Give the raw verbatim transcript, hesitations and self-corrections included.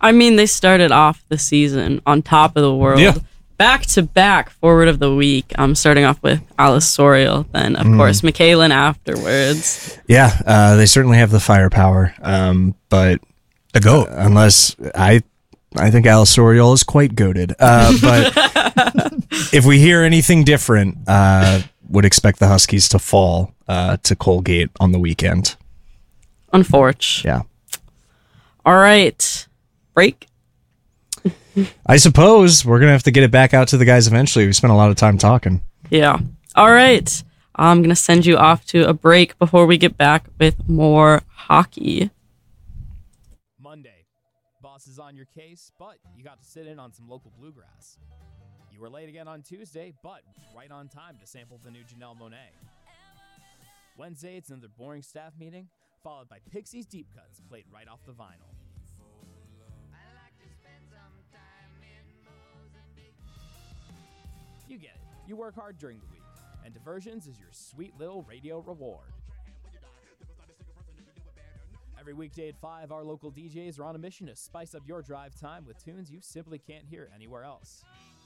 I mean, they started off the season on top of the world. Yeah. Back to back forward of the week. I'm starting off with Alice Sorial, then of Mm. course McKaylin afterwards. Yeah, uh, they certainly have the firepower, um, but The GOAT. uh, unless I, I think Alice Sorial is quite goated. Uh, but if we hear anything different, uh, would expect the Huskies to fall uh, to Colgate on the weekend. Unfortunate. Yeah, All right. Break. I suppose we're gonna have to get it back out to the guys eventually. We spent a lot of time talking. Yeah. All right. I'm going to send you off to a break before we get back with more hockey. Monday. Boss is on your case, but you got to sit in on some local bluegrass. You were late again on Tuesday, but right on time to sample the new Janelle Monáe. Wednesday, it's another boring staff meeting, followed by Pixie's deep cuts played right off the vinyl. You get it. You work hard during the week, and Diversions is your sweet little radio reward. Every weekday at five, our local D Js are on a mission to spice up your drive time with tunes you simply can't hear anywhere else.